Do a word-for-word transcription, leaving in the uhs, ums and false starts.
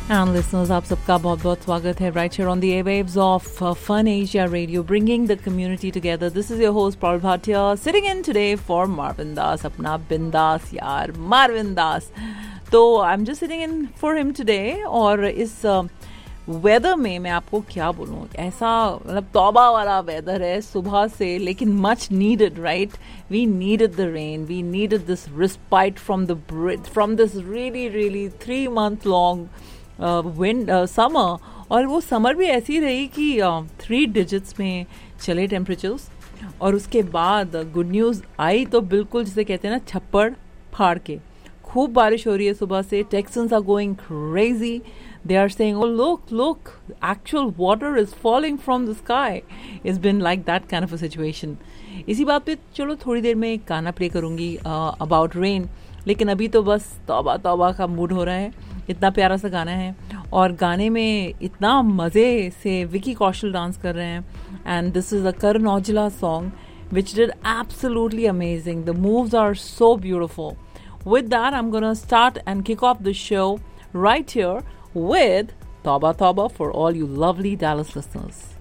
And listeners, आप सबका बहुत बहुत स्वागत है right here on the airwaves of uh, Fun Asia Radio, bringing the community together. This is your host Paul Bhatia, sitting in today for Marvin Das, अपना बिंदास यार Marvin Das. तो I'm just sitting in for him today. और इस weather uh, में मैं आपको क्या बोलूँ, ऐसा मतलब तौबा वाला वेदर है सुबह से, लेकिन much needed, right? We needed the rain, we needed this respite from the from this really really three month long wind summer. और वो समर भी ऐसी रही कि थ्री uh, डिजिट्स में चले टेम्परेचर्स. और उसके बाद गुड न्यूज़ आई तो बिल्कुल जिसे कहते हैं ना छप्पड़ फाड़ के. खूब बारिश हो रही है सुबह से. Texans are going crazy. They are saying, oh, look, look, actual water is falling from the sky. It's been like that kind of a situation. इसी बात पे चलो थोड़ी देर में गाना प्ले करूँगी अबाउट रेन. लेकिन अभी तो बस तौबा तौबा का मूड हो रहा है. इतना प्यारा सा गाना है और गाने में इतना मज़े से विकी कौशल डांस कर रहे हैं. And this is a Karan Aujla song which did absolutely amazing. The moves are so beautiful. With that, I'm going to start and kick off the show right here with Tauba Tauba for all you lovely Dallas listeners.